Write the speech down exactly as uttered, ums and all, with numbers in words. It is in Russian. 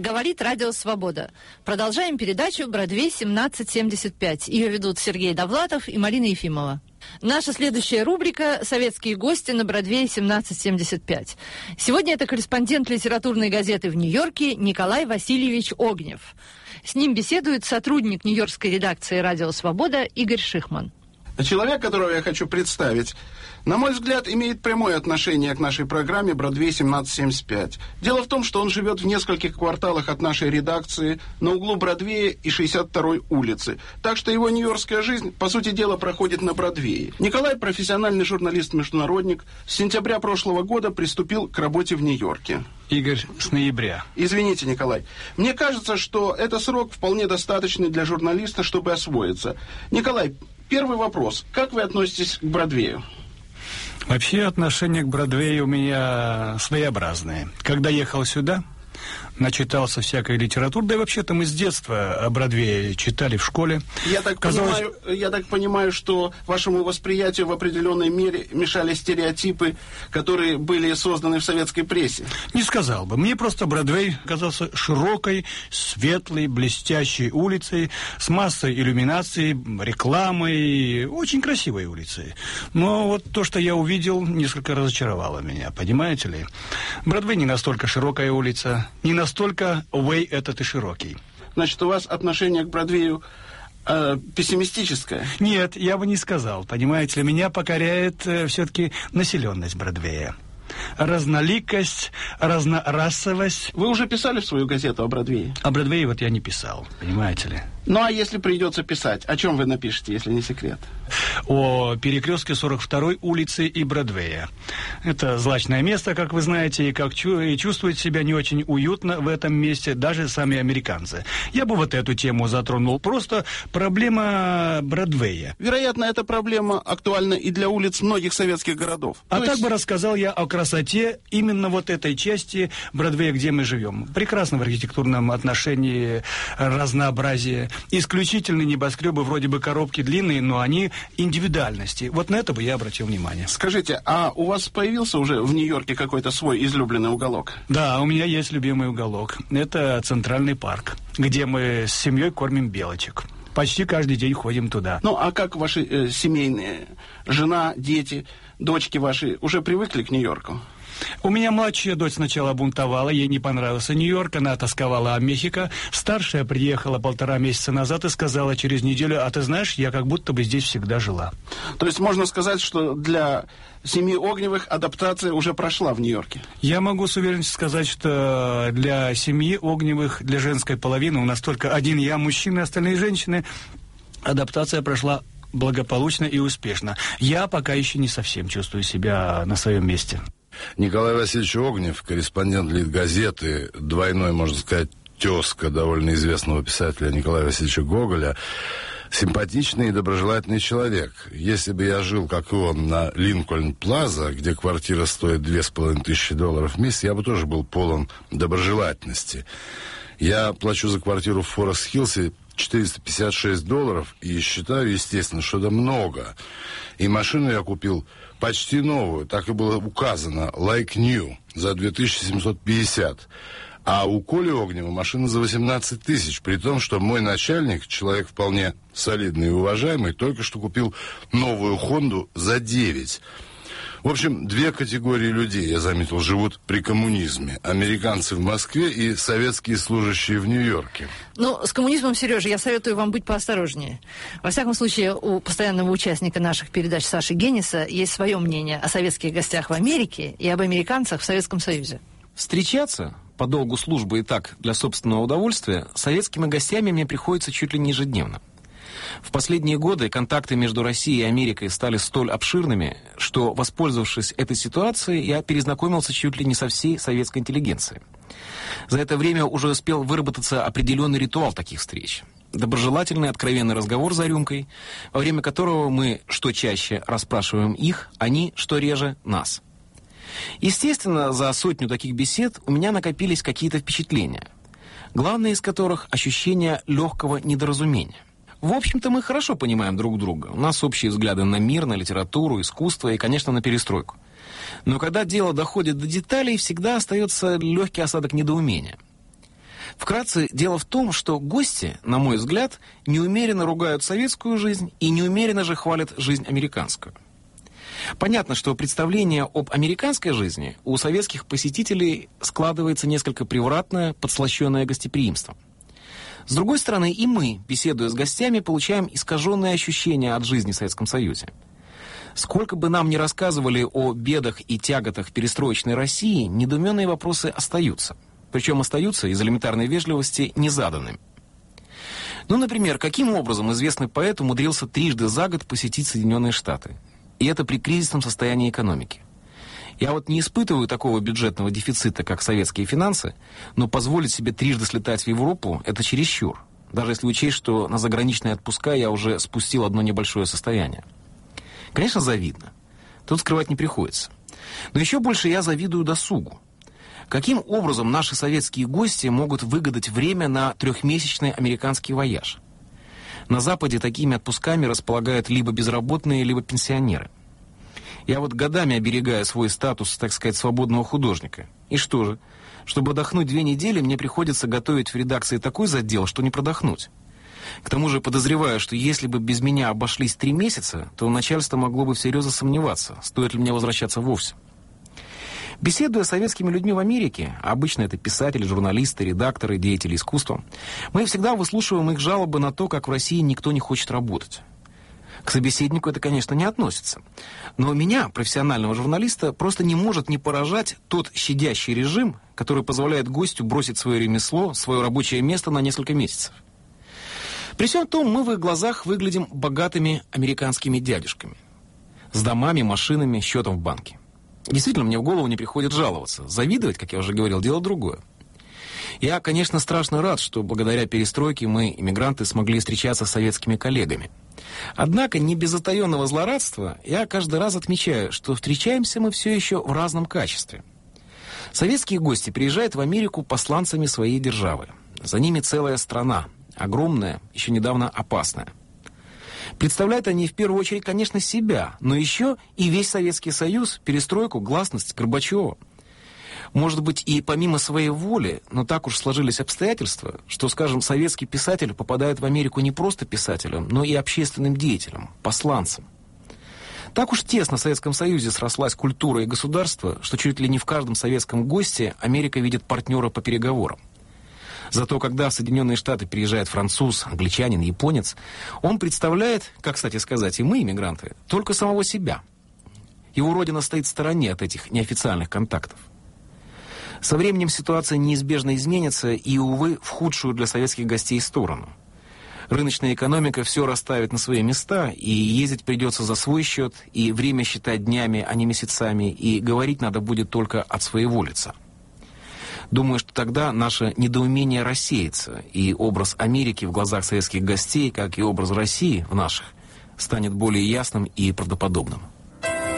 Говорит Радио Свобода. Продолжаем передачу «Бродвей семнадцать семьдесят пять». Ее ведут Сергей Довлатов и Марина Ефимова. Наша следующая рубрика «Советские гости на Бродвее семнадцать семьдесят пять». Сегодня это корреспондент литературной газеты в Нью-Йорке Николай Васильевич Огнев. С ним беседует сотрудник нью-йоркской редакции «Радио Свобода» Игорь Шихман. Человек, которого я хочу представить, на мой взгляд, имеет прямое отношение к нашей программе «Бродвей семнадцать семьдесят пять». Дело в том, что он живет в нескольких кварталах от нашей редакции на углу Бродвея и шестьдесят второй улицы. Так что его нью-йоркская жизнь, по сути дела, проходит на Бродвее. Николай, профессиональный журналист-международник, с сентября прошлого года приступил к работе в Нью-Йорке. Игорь, с ноября. Извините, Николай. Мне кажется, что это срок вполне достаточный для журналиста, чтобы освоиться. Николай, первый вопрос. Как вы относитесь к Бродвею? Вообще отношение к Бродвею у меня своеобразное. Когда ехал сюда, начитался всякой литературы, да и вообще-то мы с детства о Бродвее читали в школе. Я так, Казалось... понимаю, я так понимаю, что вашему восприятию в определенной мере мешали стереотипы, которые были созданы в советской прессе. Не сказал бы. Мне просто Бродвей казался широкой, светлой, блестящей улицей, с массой иллюминаций, рекламой, очень красивой улицей. Но вот то, что я увидел, несколько разочаровало меня, понимаете ли? Бродвей не настолько широкая улица, не настолько Уэй этот и широкий. Значит, у вас отношение к Бродвею э, пессимистическое? Нет, я бы не сказал. Понимаете ли, меня покоряет э, все-таки населенность Бродвея. Разноликость, разнорасовость. Вы уже писали в свою газету о Бродвее? О Бродвее вот я не писал, понимаете ли. Ну, а если придется писать, о чем вы напишете, если не секрет? О перекрестке сорок второй улицы и Бродвея. Это злачное место, как вы знаете, и, как чу- и чувствуют себя не очень уютно в этом месте даже сами американцы. Я бы вот эту тему затронул. Просто проблема Бродвея. Вероятно, эта проблема актуальна и для улиц многих советских городов. А То так есть... бы рассказал я о красоте именно вот этой части Бродвея, где мы живем. Прекрасно в архитектурном отношении, разнообразие. Исключительные небоскребы, вроде бы коробки длинные, но они индивидуальности. Вот на это бы я обратил внимание. Скажите, а у вас появился уже в Нью-Йорке какой-то свой излюбленный уголок? Да, у меня есть любимый уголок. Это Центральный парк, где мы с семьей кормим белочек. Почти каждый день ходим туда. Ну, а как ваши э, семейные? Жена, дети, дочки ваши уже привыкли к Нью-Йорку? У меня младшая дочь сначала бунтовала, ей не понравился Нью-Йорк, она тосковала о Мехико. Старшая приехала полтора месяца назад и сказала через неделю: а ты знаешь, я как будто бы здесь всегда жила. То есть можно сказать, что для семьи Огневых адаптация уже прошла в Нью-Йорке? Я могу с уверенностью сказать, что для семьи Огневых, для женской половины, у нас только один я, мужчина, остальные женщины, адаптация прошла благополучно и успешно. Я пока еще не совсем чувствую себя на своем месте. Николай Васильевич Огнев, корреспондент Литгазеты, двойной, можно сказать, тезка довольно известного писателя Николая Васильевича Гоголя, симпатичный и доброжелательный человек. Если бы я жил, как и он, на Линкольн-Плаза, где квартира стоит две с половиной тысячи долларов в месяц, я бы тоже был полон доброжелательности. Я плачу за квартиру в Форест-Хиллсе четыреста пятьдесят шесть долларов и считаю, естественно, что это много. И машину я купил почти новую, так и было указано, like new, за две тысячи семьсот пятьдесят. А у Коли Огнева машина за восемнадцать тысяч, при том, что мой начальник, человек вполне солидный и уважаемый, только что купил новую Хонду за девять. В общем, две категории людей, я заметил, живут при коммунизме. Американцы в Москве и советские служащие в Нью-Йорке. Ну, с коммунизмом, Сережа, я советую вам быть поосторожнее. Во всяком случае, у постоянного участника наших передач Саши Генниса есть свое мнение о советских гостях в Америке и об американцах в Советском Союзе. Встречаться по долгу службы и так для собственного удовольствия с советскими гостями мне приходится чуть ли не ежедневно. В последние годы контакты между Россией и Америкой стали столь обширными, что, воспользовавшись этой ситуацией, я перезнакомился чуть ли не со всей советской интеллигенцией. За это время уже успел выработаться определенный ритуал таких встреч. Доброжелательный, откровенный разговор за рюмкой, во время которого мы что чаще расспрашиваем их, они что реже нас. Естественно, за сотню таких бесед у меня накопились какие-то впечатления, главное из которых – ощущение легкого недоразумения. В общем-то, мы хорошо понимаем друг друга. У нас общие взгляды на мир, на литературу, искусство и, конечно, на перестройку. Но когда дело доходит до деталей, всегда остается легкий осадок недоумения. Вкратце, дело в том, что гости, на мой взгляд, неумеренно ругают советскую жизнь и неумеренно же хвалят жизнь американскую. Понятно, что представление об американской жизни у советских посетителей складывается несколько превратное, подслащенное гостеприимством. С другой стороны, и мы, беседуя с гостями, получаем искаженные ощущения от жизни в Советском Союзе. Сколько бы нам ни рассказывали о бедах и тяготах перестроечной России, недоуменные вопросы остаются. Причем остаются из элементарной вежливости незаданными. Ну, например, каким образом известный поэт умудрился трижды за год посетить Соединенные Штаты? И это при кризисном состоянии экономики. Я вот не испытываю такого бюджетного дефицита, как советские финансы, но позволить себе трижды слетать в Европу – это чересчур. Даже если учесть, что на заграничные отпуска я уже спустил одно небольшое состояние. Конечно, завидно. Тут скрывать не приходится. Но еще больше я завидую досугу. Каким образом наши советские гости могут выгадать время на трехмесячный американский вояж? На Западе такими отпусками располагают либо безработные, либо пенсионеры. Я вот годами оберегаю свой статус, так сказать, свободного художника. И что же? Чтобы отдохнуть две недели, мне приходится готовить в редакции такой задел, что не продохнуть. К тому же подозреваю, что если бы без меня обошлись три месяца, то начальство могло бы всерьез сомневаться, стоит ли мне возвращаться вовсе. Беседуя с советскими людьми в Америке, обычно это писатели, журналисты, редакторы, деятели искусства, мы всегда выслушиваем их жалобы на то, как в России никто не хочет работать. К собеседнику это, конечно, не относится. Но меня, профессионального журналиста, просто не может не поражать тот щадящий режим, который позволяет гостю бросить свое ремесло, свое рабочее место на несколько месяцев. При всем том, мы в их глазах выглядим богатыми американскими дядюшками. С домами, машинами, счетом в банке. Действительно, мне в голову не приходит жаловаться. Завидовать, как я уже говорил, дело другое. Я, конечно, страшно рад, что благодаря перестройке мы, иммигранты, смогли встречаться с советскими коллегами. Однако, не без затаенного злорадства, я каждый раз отмечаю, что встречаемся мы все еще в разном качестве. Советские гости приезжают в Америку посланцами своей державы. За ними целая страна, огромная, еще недавно опасная. Представляют они в первую очередь, конечно, себя, но еще и весь Советский Союз, перестройку, гласность Горбачева. Может быть, и помимо своей воли, но так уж сложились обстоятельства, что, скажем, советский писатель попадает в Америку не просто писателем, но и общественным деятелем, посланцем. Так уж тесно в Советском Союзе срослась культура и государство, что чуть ли не в каждом советском госте Америка видит партнера по переговорам. Зато когда в Соединенные Штаты приезжает француз, англичанин, японец, он представляет, как, кстати сказать, и мы, иммигранты, только самого себя. Его родина стоит в стороне от этих неофициальных контактов. Со временем ситуация неизбежно изменится и, увы, в худшую для советских гостей сторону. Рыночная экономика все расставит на свои места, и ездить придется за свой счет, и время считать днями, а не месяцами, и говорить надо будет только от своего лица. Думаю, что тогда наше недоумение рассеется, и образ Америки в глазах советских гостей, как и образ России в наших, станет более ясным и правдоподобным.